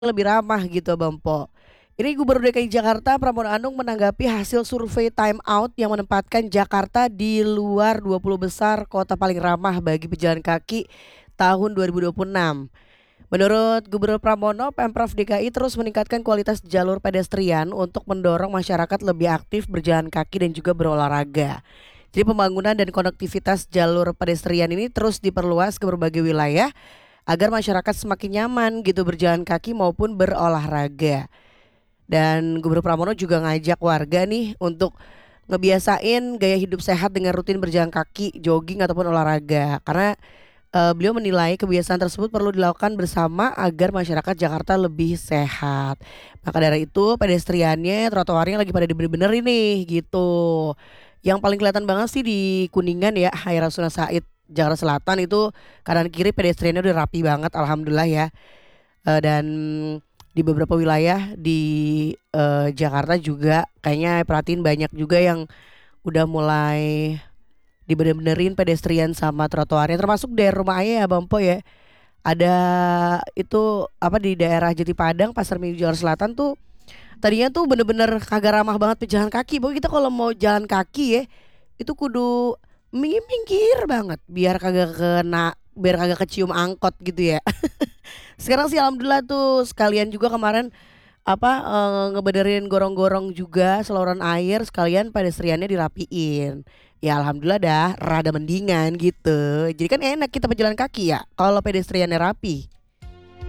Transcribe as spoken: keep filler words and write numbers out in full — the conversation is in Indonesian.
Lebih ramah gitu Bang Po. Ini Gubernur D K I Jakarta Pramono Anung menanggapi hasil survei Time Out yang menempatkan Jakarta di luar dua puluh besar kota paling ramah bagi pejalan kaki tahun dua ribu dua puluh enam. Menurut Gubernur Pramono, Pemprov D K I terus meningkatkan kualitas jalur pedestrian untuk mendorong masyarakat lebih aktif berjalan kaki dan juga berolahraga. Jadi pembangunan dan konektivitas jalur pedestrian ini terus diperluas ke berbagai wilayah agar masyarakat semakin nyaman gitu berjalan kaki maupun berolahraga. Dan Gubernur Pramono juga ngajak warga nih untuk ngebiasain gaya hidup sehat dengan rutin berjalan kaki, jogging ataupun olahraga. Karena eh, beliau menilai kebiasaan tersebut perlu dilakukan bersama agar masyarakat Jakarta lebih sehat. Maka dari itu pedestriannya, trotoarnya lagi pada dibener-benerin nih gitu. Yang paling kelihatan banget sih di Kuningan ya, Hair Rasuna Said, Jakarta Selatan itu kanan kiri pedestriannya udah rapi banget, alhamdulillah ya. Eh, dan di beberapa wilayah di eh, Jakarta juga kayaknya perhatiin banyak juga yang udah mulai dibener-benerin pedestrian sama trotoarnya, termasuk daerah rumah ayah ya Bang Po ya. Ada itu apa di daerah Jati Padang, Pasar Minggu Jakarta Selatan tuh tadinya tuh bener-bener kagak ramah banget pejalan kaki. Pokoknya kita kalau mau jalan kaki ya itu kudu minggir-minggir banget biar kagak kena, biar kagak kecium angkot gitu ya. Sekarang sih alhamdulillah tuh sekalian juga kemarin apa eh, ngebenerin gorong-gorong juga saluran air, sekalian pedestriannya dirapiin. Ya alhamdulillah dah rada mendingan gitu. Jadi kan enak kita pejalan kaki ya kalau pedestriannya rapi.